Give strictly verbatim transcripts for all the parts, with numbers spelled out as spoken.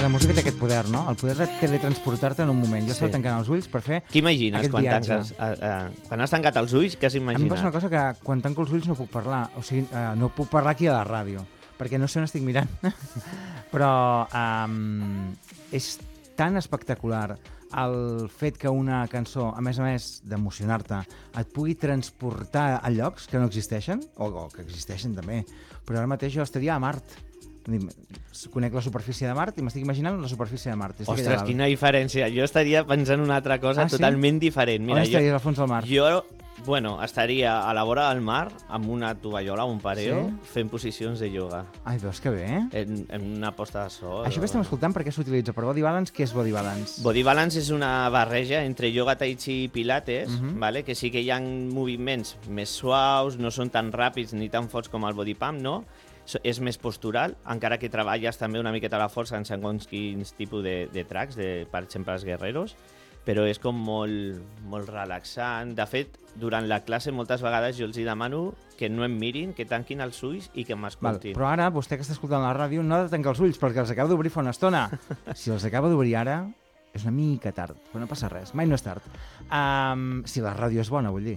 la música té aquest poder, no? El poder de teletransportar-te en un moment. Jo estava Sí. tancant els ulls per fer Què imagines aquest quan viatge. tanques... Uh, uh, quan has tancat els ulls, què has A mi em imaginat? passa una cosa que quan tanco els ulls no puc parlar. O sigui, uh, no puc parlar aquí a la ràdio, perquè no sé on estic mirant. Però um, és tan espectacular el fet que una cançó, a més a més d'emocionar-te, et pugui transportar a llocs que no existeixen, o, o que existeixen també, però ara mateix jo estaria a Mart. Conec la superfície de Mart i m'estic imaginant la superfície de Mart. Estic allà Ostres, dalt. quina diferència. Jo estaria pensant una altra cosa Ah, sí? totalment diferent. Mira, On estaries jo, al fons del mar? jo, bueno, estaria a la vora del mar amb una tovallola, un pareo, Sí? fent posicions de ioga. Ai, veus que bé, eh? En, en una posta de sol. Això que estem escoltant, per què s'utilitza? Per Body Balance, què és Body Balance? Body Balance és una barreja entre yoga, tai chi i pilates, Mhm. vale? Que sí que hi ha moviments més suaus, no són tan ràpids ni tan forts com el body pump, no? So- És més postural, encara que treballes també una miqueta la força en segons quins tipus de, de tracks, de, per exemple, els guerreros, però és com molt, molt relaxant. De fet, durant la classe moltes vegades jo els hi demano que no em mirin, que tanquin els ulls i que Val, m'escoltin. però ara, vostè que està escoltant la ràdio, no ha de tancar els ulls, perquè els acaba d'obrir fa una estona. Si els acaba d'obrir ara, és una mica tard, però no passa res, mai no és tard. Um, si la ràdio és bona, vull dir.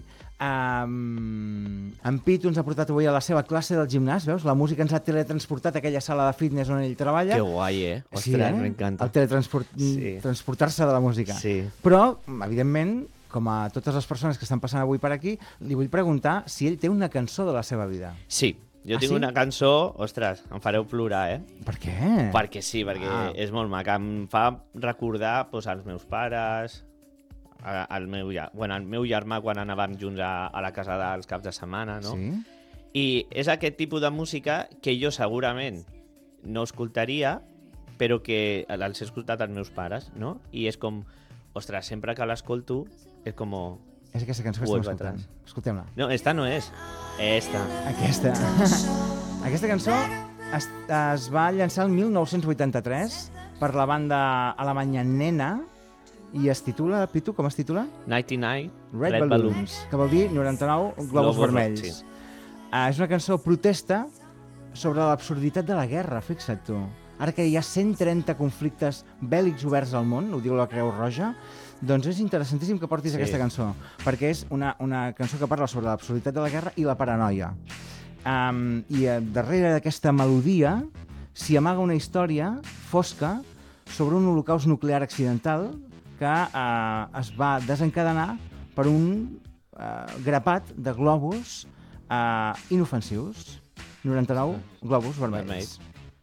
Um, en Pitu ens ha portat avui a la seva classe del gimnàs, veus? La música ens ha teletransportat a aquella sala de fitness on ell treballa. Que guai, eh? Sí, Ostres, eh? m'encanta. El teletransport... Sí. transportar-se de la música. Sí. Però, evidentment, com a totes les persones que estan passant avui per aquí, li vull preguntar si ell té una cançó de la seva vida. Sí, jo Ah, tinc sí? una cançó, ostres, em fareu plorar, eh? Per què? Perquè sí, perquè Ah. és molt maca. Em fa recordar doncs, als meus pares, a- al meu, ja, bueno, al meu germà quan anàvem junts a, a la casa dels caps de setmana, no? Sí? I és aquest tipus de música que jo segurament no escoltaria, però que els he escoltat als meus pares, no? I és com, ostres, sempre que l'escolto és com... És aquesta cançó que Vuelve estem escoltant. atrás. Escoltem-la. No, esta no és. Esta. Aquesta. Aquesta cançó es, es va llançar el mil nou-cents vuitanta-tres per la banda alemanya Nena i es titula, Pitu, com es titula? noranta-nou Red, Red Balloons, Balloons. que vol dir noranta-nou globus, Globus, vermells. sí. Uh, és una cançó protesta sobre l'absurditat de la guerra, fixa't tu. Ara que hi ha cent trenta conflictes bèl·lics oberts al món, ho diu la Creu Roja, doncs és interessantíssim que portis Sí. aquesta cançó, perquè és una, una cançó que parla sobre l'absurditat de la guerra i la paranoia. Um, I uh, darrere d'aquesta melodia s'hi amaga una història fosca sobre un holocaust nuclear accidental que uh, es va desencadenar per un uh, grapat de globus uh, inofensius. noranta-nou globus vermells. Vermells.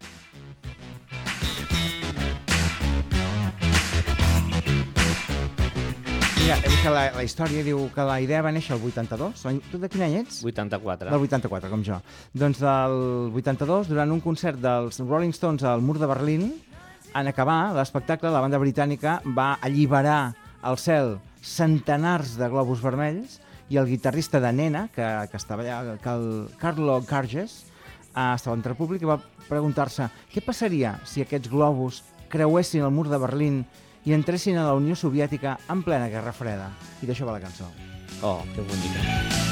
Mira, he buscat la, la història, diu que la idea va néixer el vuitanta-dos. L'any- Tu de quin any ets? vuitanta-quatre. Del vuitanta-quatre, com jo. Doncs del vuitanta-dos, durant un concert dels Rolling Stones al Mur de Berlín, en acabar l'espectacle, la banda britànica va alliberar al cel centenars de globus vermells i el guitarrista de Nena, que, que estava allà, que el Carlo Carges, eh, estava entre el públic i va preguntar-se què passaria si aquests globus creuessin el mur de Berlín i entressin a la Unió Soviètica en plena Guerra Freda. I d'això va la cançó. Oh, que bonica.